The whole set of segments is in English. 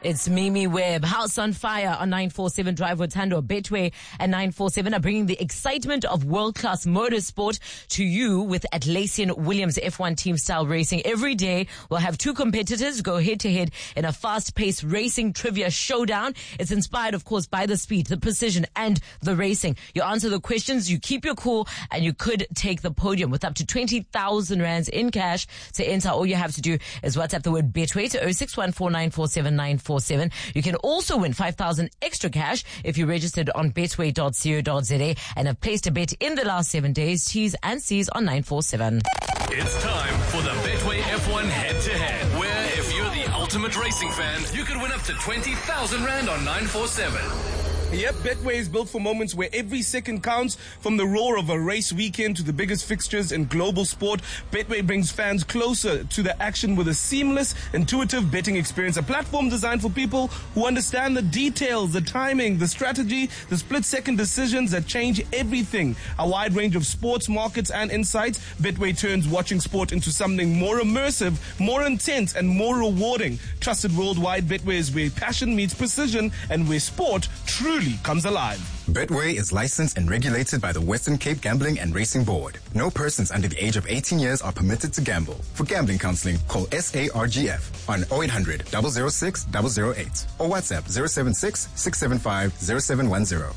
It's Mimi Webb. House on Fire on 947 Drive Otando. Betway and 947 are bringing the excitement of world-class motorsport to you with Atlassian Williams F1 team style racing. Every day we'll have two competitors go head-to-head in a fast-paced racing trivia showdown. It's inspired, of course, by the speed, the precision, and the racing. You answer the questions, you keep your cool, and you could take the podium with up to 20,000 rands in cash. To enter, all you have to do is WhatsApp the word Betway to 0614947947. You can also win 5,000 extra cash if you registered on betway.co.za and have placed a bet in the last 7 days. T's and C's on 947. It's time for the Betway F1 head-to-head, where if you're the ultimate racing fan, you could win up to 20,000 rand on 947. Yep, Betway is built for moments where every second counts. From the roar of a race weekend to the biggest fixtures in global sport, Betway brings fans closer to the action with a seamless, intuitive betting experience. A platform designed for people who understand the details, the timing, the strategy, the split-second decisions that change everything. A wide range of sports, markets, and insights. Betway turns watching sport into something more immersive, more intense, and more rewarding. Trusted worldwide, Betway is where passion meets precision and where sport truly comes alive. Betway is licensed and regulated by the Western Cape Gambling and Racing Board. No persons under the age of 18 years are permitted to gamble. For gambling counseling, call SARGF on 0800 006 008 or WhatsApp 076 675 0710.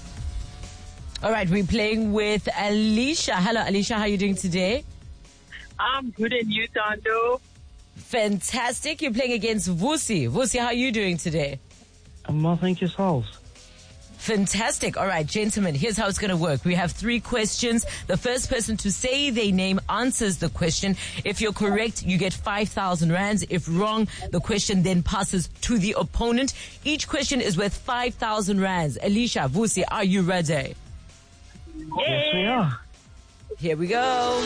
All right, we're playing with Alicia. Hello, Alicia. How are you doing today? I'm good, and you, Tando? Fantastic. You're playing against Vusi. Vusi, how are you doing today? Well, thank yourselves. Fantastic. All right, gentlemen, here's how it's going to work. We have 3 questions. The first person to say their name answers the question. If you're correct, you get 5,000 rands. If wrong, the question then passes to the opponent. Each question is worth 5,000 rands. Alicia, Vusi, are you ready? Yes, we are. Here we go.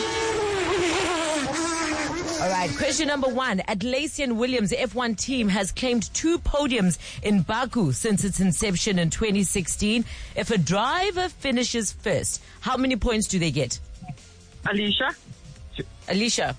All right, question number 1. Atlassian Williams F1 team has claimed 2 podiums in Baku since its inception in 2016. If a driver finishes first, how many points do they get? Alicia? Alicia?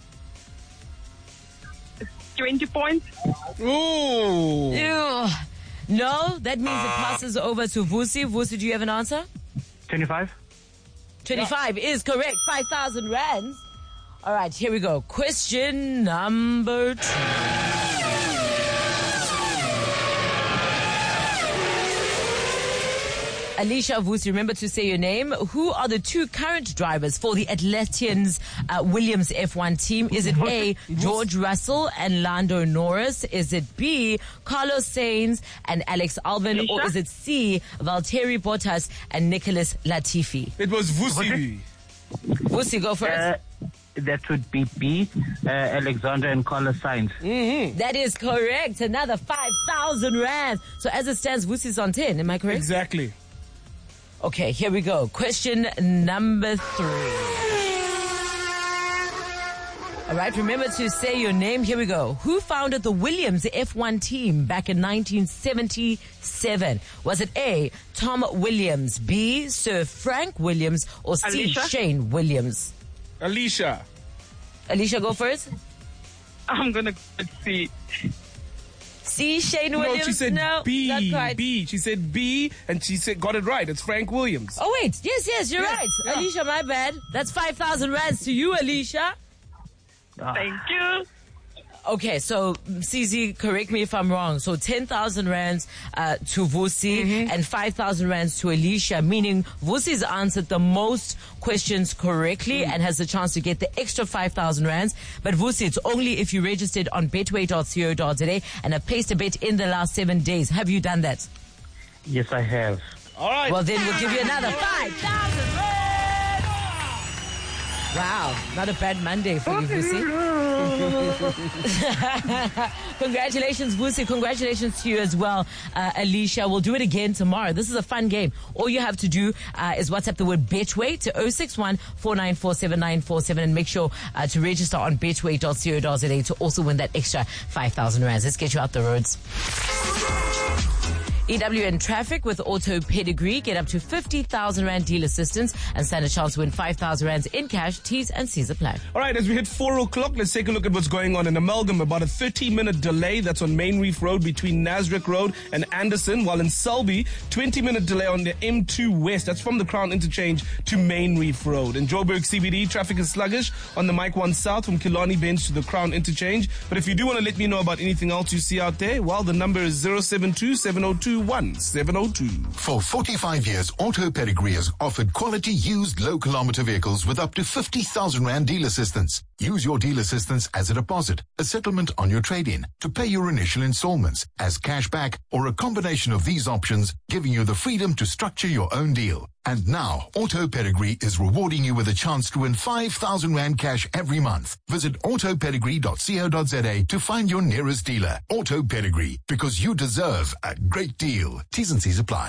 20 points. Ooh. Ew. No, that means it passes over to Vusi. Vusi, do you have an answer? 25. 25 is correct. 5,000 rands. All right, here we go. Question number 2. Alicia, Vusi, remember to say your name. Who are the 2 current drivers for the Atlassian's Williams F1 team? Is it A, George Russell and Lando Norris? Is it B, Carlos Sainz and Alex Albon? Alicia? Or is it C, Valtteri Bottas and Nicholas Latifi? It was Vusi. Vusi, go first. That would be B, Alexander and Carlos Sainz. Mm-hmm. That is correct. Another 5,000 rands. So as it stands, Vusi's on 10. Am I correct? Exactly. Okay, here we go. Question number 3. All right, remember to say your name. Here we go. Who founded the Williams F1 team back in 1977? Was it A, Tom Williams, B, Sir Frank Williams, or C, Alicia? Shane Williams? Alicia. Alicia, go first. I'm going to see. C, Shane Williams? No, she said not B. quite. B. She said B, and she said got it right. It's Frank Williams. Oh, wait. Yes, you're right. yeah. Alicia, my bad. That's 5,000 rands to you, Alicia. Thank you. Okay, so CZ, correct me if I'm wrong. So 10,000 rands to Vusi and 5,000 rands to Alicia, meaning Vusi's answered the most questions correctly and has the chance to get the extra 5,000 rands. But Vusi, it's only if you registered on betway.co.za and have placed a bet in the last 7 days. Have you done that? Yes, I have. All right. Well, then we'll give you another 5,000 rands. Wow, not a bad Monday for you, Vusi. Congratulations, Vusi. Congratulations to you as well, Alicia. We'll do it again tomorrow. This is a fun game. All you have to do is WhatsApp the word Betway to 061 4947947 and make sure to register on betway.co.za to also win that extra 5,000 rands. Let's get you out the roads. EWN traffic with Auto Pedigree. Get up to 50,000 Rand deal assistance and stand a chance to win 5,000 Rands in cash. T's and C's apply. All right, as we hit 4 o'clock, let's take a look at what's going on in Amalgam. About a 30-minute delay. That's on Main Reef Road between Nasrec Road and Anderson. While in Selby, 20-minute delay on the M2 West. That's from the Crown Interchange to Main Reef Road. In Joburg CBD, traffic is sluggish on the Mike 1 South from Killarney Bench to the Crown Interchange. But if you do want to let me know about anything else you see out there, well, the number is 072-702-1702. For 45 years, Auto Pedigree has offered quality used low-kilometer vehicles with up to 50,000 Rand deal assistance. Use your deal assistance as a deposit, a settlement on your trade-in, to pay your initial installments, as cash back, or a combination of these options, giving you the freedom to structure your own deal. And now, Auto Pedigree is rewarding you with a chance to win 5,000 Rand cash every month. Visit autopedigree.co.za to find your nearest dealer. Auto Pedigree, because you deserve a great deal. T's and C's apply.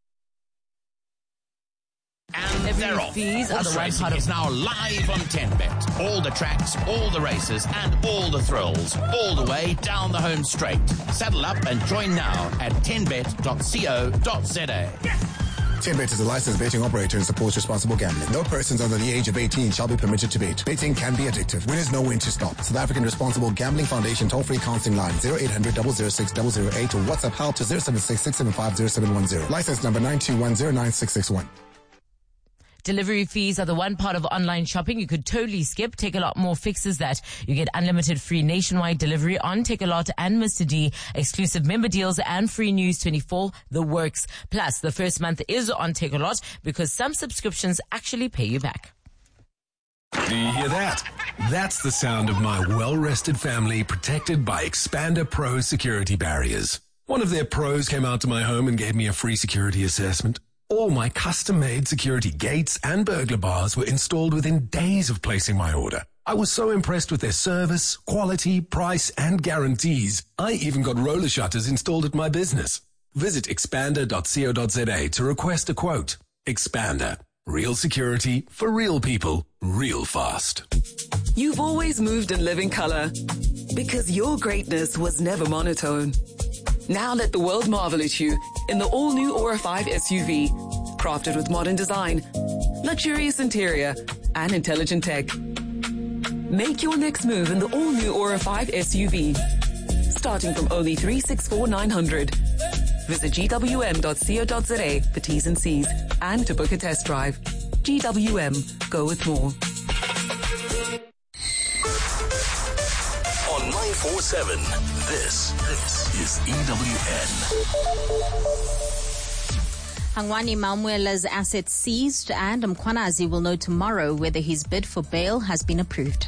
And they're off. Fees are Horse the one racing part of is now live on 10Bet. All the tracks, all the races, and all the thrills, all the way down the home straight. Saddle up and join now at 10bet.co.za. 10Bet is a licensed betting operator and supports responsible gambling. No persons under the age of 18 shall be permitted to bet. Betting can be addictive. Winners know when to stop. South African Responsible Gambling Foundation toll-free counseling line 0800 006 008 or WhatsApp help to 076 675 0710. License number 921096661. Delivery fees are the one part of online shopping you could totally skip. Take a Lot more fixes that. You get unlimited free nationwide delivery on Take a Lot and Mr. D, exclusive member deals and free news 24, the works. Plus, the first month is on Take a Lot because some subscriptions actually pay you back. Do you hear that? That's the sound of my well-rested family protected by Expander Pro security barriers. One of their pros came out to my home and gave me a free security assessment. All my custom-made security gates and burglar bars were installed within days of placing my order. I was so impressed with their service, quality, price, and guarantees. I even got roller shutters installed at my business. Visit expander.co.za to request a quote. Expander. Real security for real people, real fast. You've always moved and live in color because your greatness was never monotone. Now let the world marvel at you in the all-new Aura 5 SUV, crafted with modern design, luxurious interior, and intelligent tech. Make your next move in the all-new Aura 5 SUV, starting from only 364,900. Visit gwm.co.za for T's and C's and to book a test drive. GWM, go with more. On 947, this is EWN. Hangwani Maumela's assets seized, and Mkhwanazi will know tomorrow whether his bid for bail has been approved.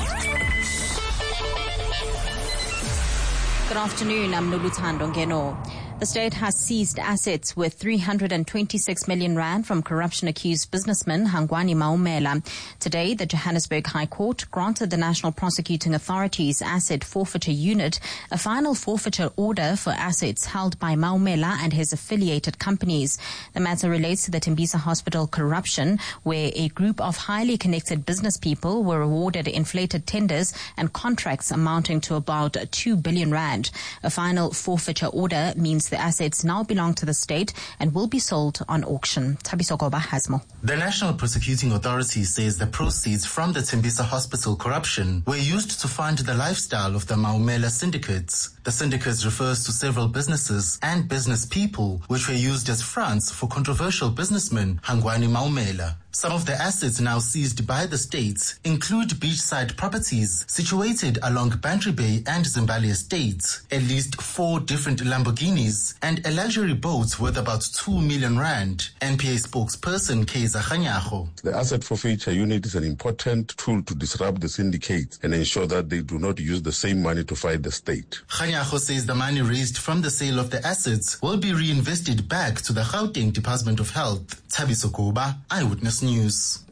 Good afternoon, I'm Noluthando Ngeno. The state has seized assets worth 326 million Rand from corruption-accused businessman Hangwani Maumela. Today, the Johannesburg High Court granted the National Prosecuting Authority's Asset Forfeiture Unit a final forfeiture order for assets held by Maumela and his affiliated companies. The matter relates to the Tembisa Hospital corruption, where a group of highly connected business people were awarded inflated tenders and contracts amounting to about 2 billion Rand. A final forfeiture order means the assets now belong to the state and will be sold on auction. Thabiso Goba has more. The National Prosecuting Authority says the proceeds from the Tembisa Hospital corruption were used to fund the lifestyle of the Maumela syndicates. The syndicates refers to several businesses and business people which were used as fronts for controversial businessman Hangwani Maumela. Some of the assets now seized by the states include beachside properties situated along Bantry Bay and Zimbali estates, at least 4 different Lamborghinis, and a luxury boat worth about 2 million Rand. NPA spokesperson Keza Khanyago. The asset forfeiture unit is an important tool to disrupt the syndicates and ensure that they do not use the same money to fight the state. Khanyago says the money raised from the sale of the assets will be reinvested back to the Gauteng Department of Health. Thabiso Goba, Eyewitness News.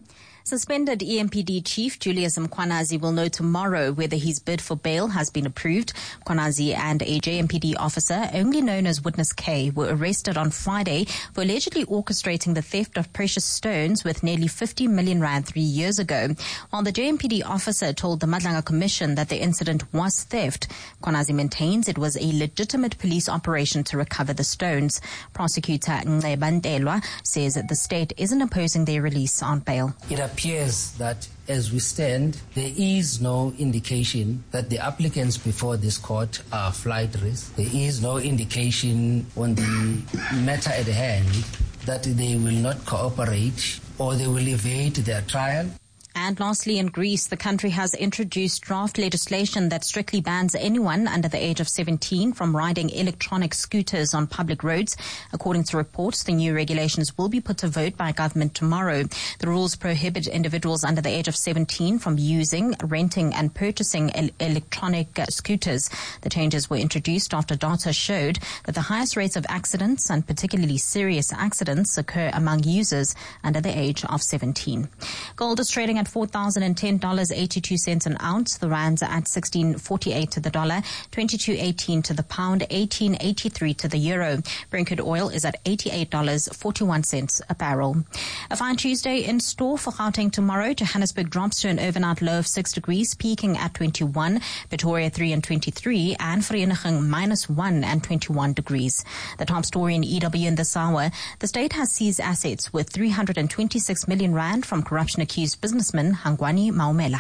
Suspended EMPD chief Julius Mkhwanazi will know tomorrow whether his bid for bail has been approved. Mkhwanazi and a JMPD officer, only known as Witness K, were arrested on Friday for allegedly orchestrating the theft of precious stones worth nearly 50 million rand 3 years ago. While the JMPD officer told the Madlanga Commission that the incident was theft, Mkhwanazi maintains it was a legitimate police operation to recover the stones. Prosecutor Nceba Ntelwa says that the state isn't opposing their release on bail. It appears that as we stand, there is no indication that the applicants before this court are flight risk. There is no indication on the matter at hand that they will not cooperate or they will evade their trial. And lastly, in Greece, the country has introduced draft legislation that strictly bans anyone under the age of 17 from riding electronic scooters on public roads. According to reports, the new regulations will be put to vote by government tomorrow. The rules prohibit individuals under the age of 17 from using, renting and purchasing electronic scooters. The changes were introduced after data showed that the highest rates of accidents and particularly serious accidents occur among users under the age of 17. Gold is trading at $4,010.82 an ounce. The rands are at 16.48 to the dollar, 22.18 to the pound, 18.83 to the euro. Brent crude oil is at $88.41 a barrel. A fine Tuesday in store for Gauteng tomorrow. Johannesburg drops to an overnight low of 6 degrees, peaking at 21. Pretoria 3 and 23, and Vereeniging -1 and 21 degrees. The top story in EW in this hour: the state has seized assets worth 326 million rand from corruption-accused businessman Hangwani Maumela.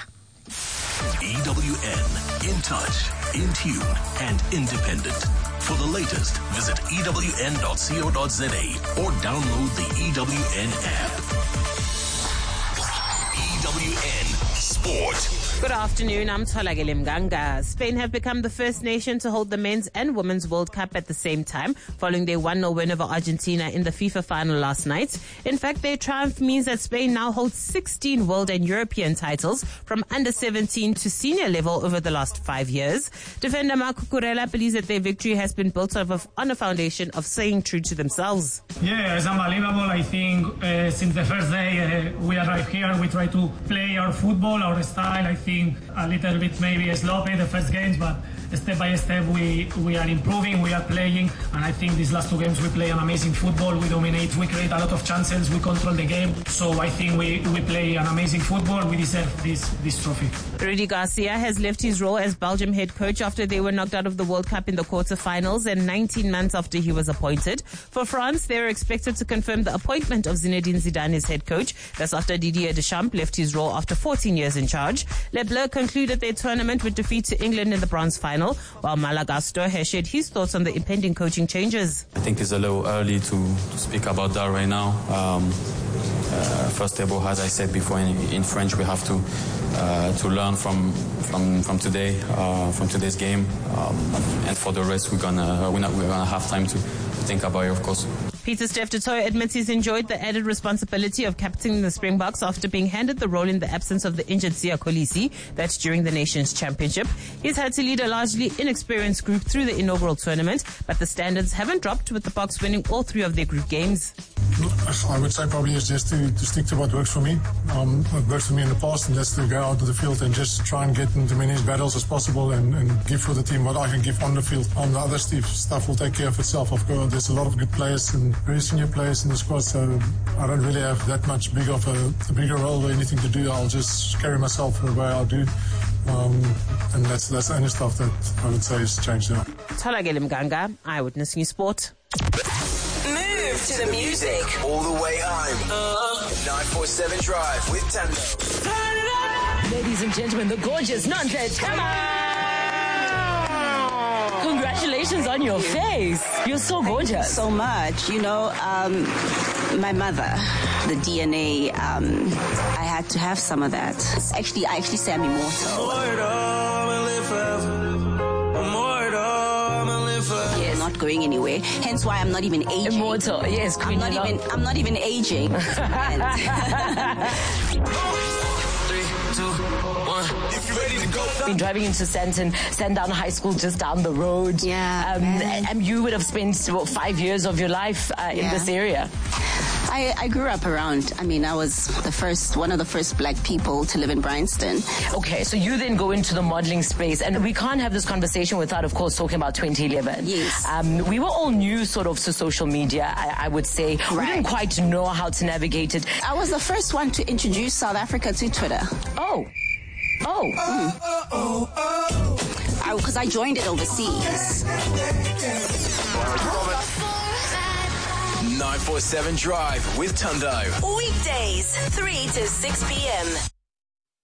EWN, in touch, in tune, and independent. For the latest, visit ewn.co.za or download the EWN app. EWN Sport. Good afternoon, I'm Tholakele Mganga. Spain have become the first nation to hold the Men's and Women's World Cup at the same time, following their 1-0 win over Argentina in the FIFA final last night. In fact, their triumph means that Spain now holds 16 world and European titles from under 17 to senior level over the last 5 years. Defender Marco Kurela believes that their victory has been built on a foundation of staying true to themselves. Yeah, it's unbelievable. I think since the first day we arrived here, we try to play our football, our style. I think a little bit maybe sloppy the first games, but step by step we are improving, we are playing, and I think these last 2 games we play an amazing football. We dominate, we create a lot of chances, we control the game. So I think we play an amazing football. We deserve this trophy. Rudy Garcia has left his role as Belgium head coach after they were knocked out of the World Cup in the quarterfinals and 19 months after he was appointed. For France, they are expected to confirm the appointment of Zinedine Zidane as head coach. That's after Didier Deschamps left his role after 14 years in charge. Le Bleu concluded their tournament with defeat to England in the bronze final, while Malagasto has shared his thoughts on the impending coaching changes. I think it's a little early to speak about that right now. First of all, as I said before, in French, we have to learn from today, from today's game, and for the rest, we're gonna have time to think about it, of course. Pieter-Steph du Toit admits he's enjoyed the added responsibility of captaining the Springboks after being handed the role in the absence of the injured Siya Kolisi. That's during the Nations Championship. He's had to lead a largely inexperienced group through the inaugural tournament, but the standards haven't dropped, with the Boks winning all 3 of their group games. I would say probably is just to stick to what works for me. What worked for me in the past, and that's to go out to the field and just try and get into many battles as possible and give for the team what I can give on the field. The other stuff will take care of itself. Of course, there's a lot of good players and very senior players in the squad, so I don't really have that much big of a bigger role or anything to do. I'll just carry myself the way I do. And that's the only stuff that I would say has changed now. Tholakele Mganga, Eyewitness News Sport. Move to the music. All the way home. 947 Drive with Tando. Ladies and gentlemen, the gorgeous Nonhle Chama. Congratulations on your face. You're so gorgeous. Thank you so much. You know, my mother, the DNA, I had to have some of that. I actually say I'm immortal. Yeah, not going anywhere. Hence why I'm not even aging. Immortal, yes. I'm not even aging. 3, 2, 1. If you're ready to go. Been driving into Sandown High School just down the road. Yeah. And you would have spent 5 years of your life in this area. I grew up around. I mean, I was one of the first black people to live in Bryanston. Okay, so you then go into the modeling space, and we can't have this conversation without, of course, talking about 2011. Yes. We were all new sort of to social media, I would say. Right. We didn't quite know how to navigate it. I was the first one to introduce South Africa to Twitter. Oh. Because I joined it overseas. 947 Drive with Tundo. Weekdays, 3 to 6 p.m.